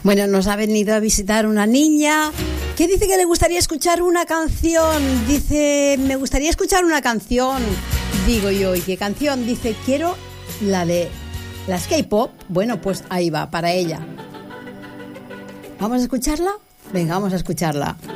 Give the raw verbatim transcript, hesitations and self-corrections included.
Bueno, nos ha venido a visitar una niña que dice que le gustaría escuchar una canción. Dice, me gustaría escuchar una canción. Digo yo, ¿y qué canción? Dice, quiero la de las K-pop. Bueno, pues ahí va, para ella. ¿Vamos a escucharla? Venga, vamos a escucharla.